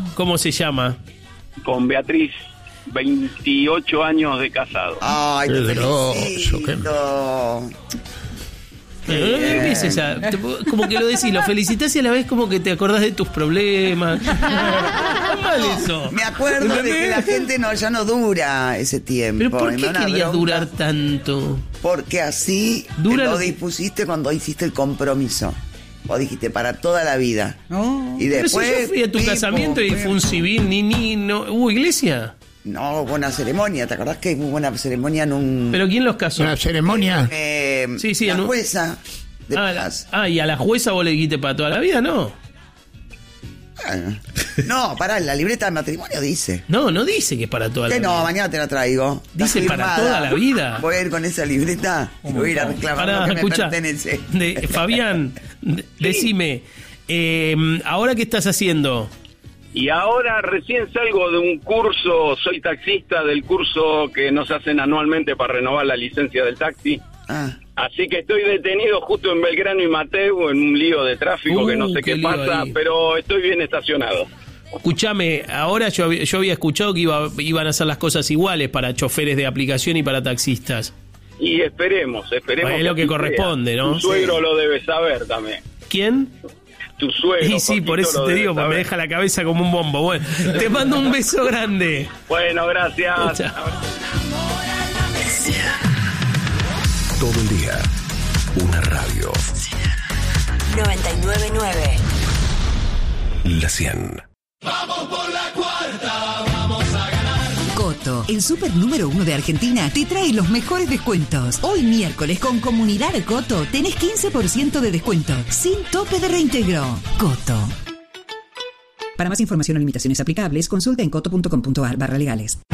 ¿Cómo se llama? Con Beatriz, 28 años de casado. Ay, Qué te groso, felicito. ¿Qué es esa? Como que lo decís, lo felicitas y a la vez como que te acordás de tus problemas. Está mal eso. Me acuerdo de que la gente ya no dura ese tiempo. ¿Pero por Y me qué da una querías bronca, durar tanto? Porque así Dura lo lo que- dispusiste cuando hiciste el compromiso. Vos dijiste para toda la vida. No. Y Pero después. si yo fui a tu pipo, casamiento y fue un civil, no hubo iglesia. No, buena ceremonia. ¿Te acordás que hubo una ceremonia en un. ¿Pero quién los casó? Una ceremonia. Sí, la en un- jueza. De paz. Y a la jueza vos le dijiste para toda la vida, ¿no? No, pará, la libreta de matrimonio dice. No dice que es para toda la Que vida. no, mañana te la traigo. Está Dice para firmada. toda la vida. Voy a ir con esa libreta y voy a ir a reclamar lo Pará, que me escuchá. pertenece. Fabián, decime, ¿ahora qué estás haciendo? Y ahora recién salgo de un curso, soy taxista del curso que nos hacen anualmente para renovar la licencia del taxi. Ah. Así que estoy detenido justo en Belgrano y Mateo en un lío de tráfico que no sé qué qué lío pasa, ahí. pero estoy bien estacionado. Escuchame, ahora yo había escuchado que iban a hacer las cosas iguales para choferes de aplicación y para taxistas. Y esperemos. Bueno, es lo que así corresponde, sea. ¿no? Tu suegro lo debe saber también. ¿Quién? Tu suegro. Y sí, por Coquito, eso lo te debe digo, porque me saber. deja la cabeza como un bombo. Bueno, te mando un beso grande. Bueno, gracias. Chao. Todo el día, una radio. 99.9. La 100. Coto, el super número 1 de Argentina, te trae los mejores descuentos. Hoy miércoles con Comunidad Coto tenés 15% de descuento, sin tope de reintegro. Coto. Para más información o limitaciones aplicables, consulta en coto.com.ar/legales.